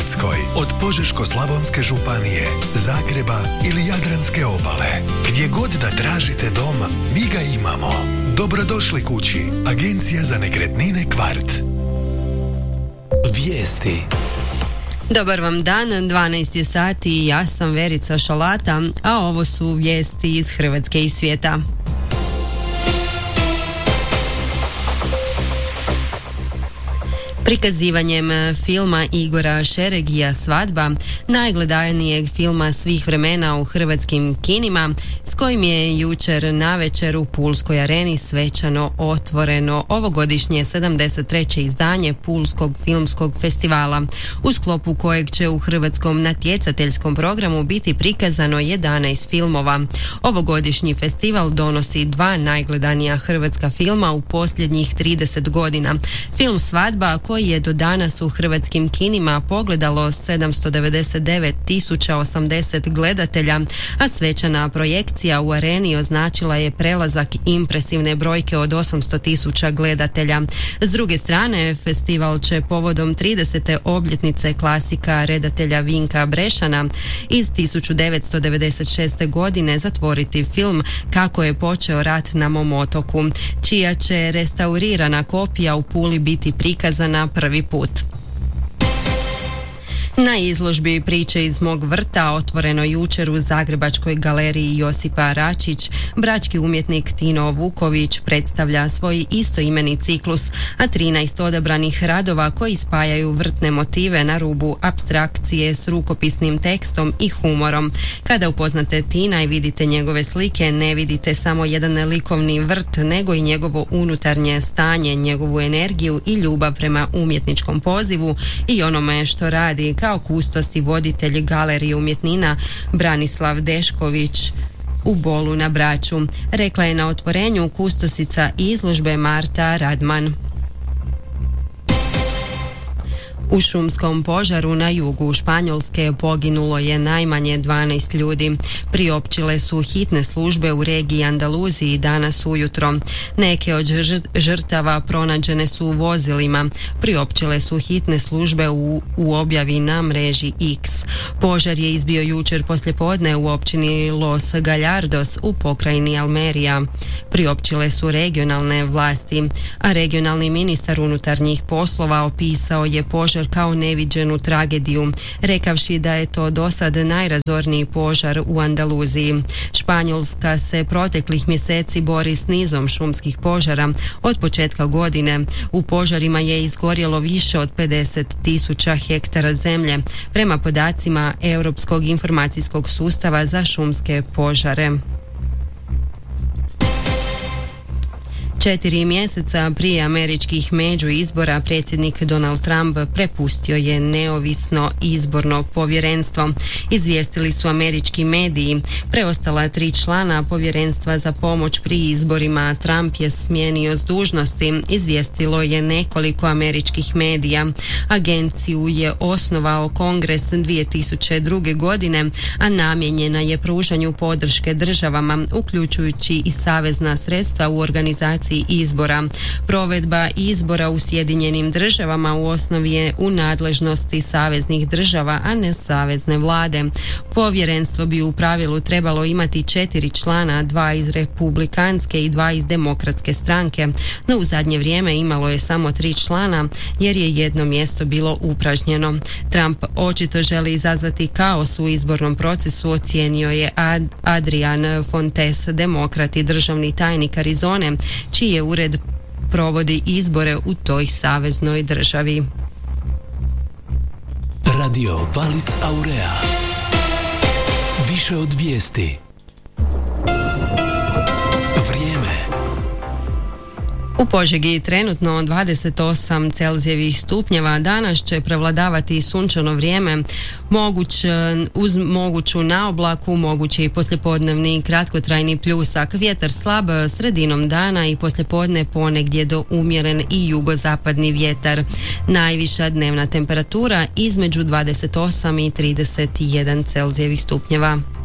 Hrvatskoj, od Požeško-slavonske županije, Zagreba ili Jadranske obale. Gdje god da tražite dom, mi ga imamo. Dobrodošli kući. Agencija za nekretnine Kvart. Vijesti. Dobar vam dan, 12 je sati i ja sam Verica Šalata, a ovo su vijesti iz Hrvatske i svijeta. Prikazivanjem filma Igora Šeregija Svadba, najgledanijeg filma svih vremena u hrvatskim kinima, s kojim je jučer navečer u Pulskoj areni svečano otvoreno ovogodišnje 73. izdanje Pulskog filmskog festivala, u sklopu kojeg će u hrvatskom natjecateljskom programu biti prikazano 11 filmova. Ovogodišnji festival donosi dva najgledanija hrvatska filma u posljednjih 30 godina. Film Svadba, koji je do danas u hrvatskim kinima pogledalo 799.080 gledatelja, a svečana projekcija u areni označila je prelazak impresivne brojke od 800.000 gledatelja. S druge strane, festival će povodom 30. obljetnice klasika redatelja Vinka Brešana iz 1996. godine zatvoriti film Kako je počeo rat na mom otoku, čija će restaurirana kopija u Puli biti prikazana prvi put. Na izložbi Priče iz mog vrta, otvoreno jučer u Zagrebačkoj galeriji Josipa Račić, brački umjetnik Tino Vuković predstavlja svoj istoimeni ciklus, a 13 odabranih radova koji spajaju vrtne motive na rubu apstrakcije s rukopisnim tekstom i humorom. Kada upoznate Tina i vidite njegove slike, ne vidite samo jedan likovni vrt, nego i njegovo unutarnje stanje, njegovu energiju i ljubav prema umjetničkom pozivu i onome što radi, kao kustos i voditelj galerije umjetnina Branislav Dešković u Bolu na Braču, rekla je na otvorenju kustosica izložbe Marta Radman. U šumskom požaru na jugu Španjolske poginulo je najmanje 12 ljudi. Priopćile su hitne službe u regiji Andaluziji danas ujutro. Neke od žrtava pronađene su u vozilima. Priopćile su hitne službe u objavi na mreži X. Požar je izbio jučer poslijepodne u općini Los Gallardos u pokrajini Almerija. Priopćile su regionalne vlasti, a regionalni ministar unutarnjih poslova opisao je požar kao neviđenu tragediju, rekavši da je to dosad najrazorniji požar u Andaluziji. Španjolska se proteklih mjeseci bori s nizom šumskih požara od početka godine. U požarima je izgorjelo više od 50.000 hektara zemlje, prema podacima Europskog informacijskog sustava za šumske požare. 4 mjeseca prije američkih međuizbora predsjednik Donald Trump prepustio je neovisno izborno povjerenstvo. Izvijestili su američki mediji. Preostala 3 člana povjerenstva za pomoć pri izborima Trump je smijenio s dužnosti, izvijestilo je nekoliko američkih medija. Agenciju je osnovao Kongres 2002. godine, a namijenjena je pružanju podrške državama, uključujući i savezna sredstva u organizaciji izbora. Provedba izbora u Sjedinjenim državama u osnovi je u nadležnosti saveznih država, a ne savezne vlade. Povjerenstvo bi u pravilu trebalo imati 4 člana, 2 iz republikanske i 2 iz demokratske stranke, no u zadnje vrijeme imalo je samo 3 člana jer je jedno mjesto bilo upražnjeno. Trump očito želi izazvati kaos u izbornom procesu, ocijenio je Adrian Fontes, demokrat i državni tajnik Arizone, čiji je ured provodi izbore u toj saveznoj državi. Radio Valis Aurea. Više od vijesti. U Požegi trenutno 28 Celzijevih stupnjeva, danas će prevladavati sunčano vrijeme, uz moguću naoblaku, mogući i poslijepodnevni kratkotrajni pljusak, vjetar slab sredinom dana i poslijepodne ponegdje do umjeren i jugozapadni vjetar. Najviša dnevna temperatura između 28 i 31 Celzijevih stupnjeva.